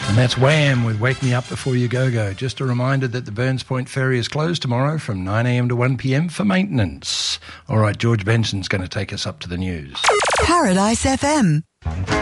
And that's Wham with Wake Me Up Before You Go. Just a reminder that the Burns Point Ferry is closed tomorrow from 9 a.m. to 1 p.m. for maintenance. All right, George Benson's going to take us up to the news. Paradise FM.